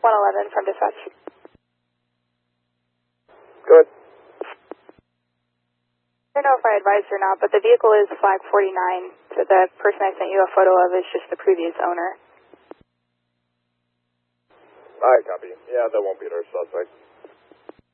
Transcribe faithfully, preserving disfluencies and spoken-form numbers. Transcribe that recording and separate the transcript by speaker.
Speaker 1: one eleven from dispatch.
Speaker 2: Good.
Speaker 1: I don't know if I advised or not, but the vehicle is flag forty-nine, so the person I sent you a photo of is just the previous owner.
Speaker 2: I copy. Yeah, that won't be our suspect.